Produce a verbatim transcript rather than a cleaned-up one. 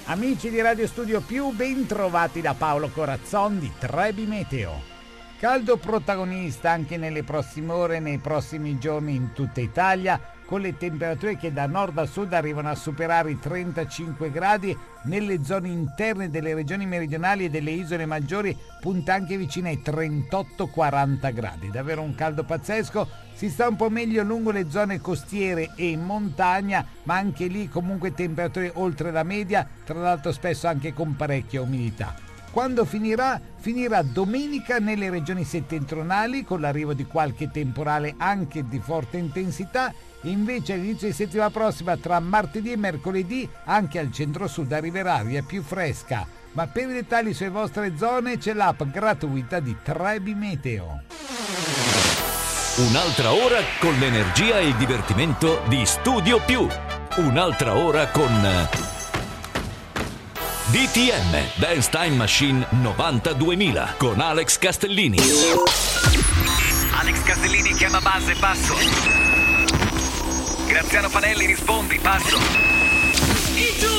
Amici di Radio Studio Più, ben trovati da Paolo Corazzon di Trebi Meteo. Caldo protagonista anche nelle prossime ore e nei prossimi giorni in tutta Italia, con le temperature che da nord a sud arrivano a superare i trentacinque gradi, nelle zone interne delle regioni meridionali e delle isole maggiori punta anche vicino ai trentotto quaranta gradi. Davvero un caldo pazzesco. Si sta un po' meglio lungo le zone costiere e in montagna, ma anche lì comunque temperature oltre la media, tra l'altro spesso anche con parecchia umidità. Quando finirà? Finirà domenica nelle regioni settentrionali con l'arrivo di qualche temporale anche di forte intensità. Invece all'inizio di settimana prossima, tra martedì e mercoledì, anche al centro-sud arriverà aria più fresca. Ma per i dettagli sulle vostre zone c'è l'app gratuita di Trebi Meteo. Un'altra ora con l'energia e il divertimento di Studio Più. Un'altra ora con D T M Dance Time Machine novantaduemila con Alex Castellini. Alex Castellini chiama base, passo. Graziano Panelli rispondi, passo.